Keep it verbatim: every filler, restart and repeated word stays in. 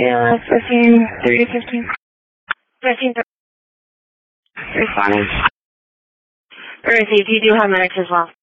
Yeah, fifteen, three to fifteen. fifteen, responding. Or if you do have medics as well.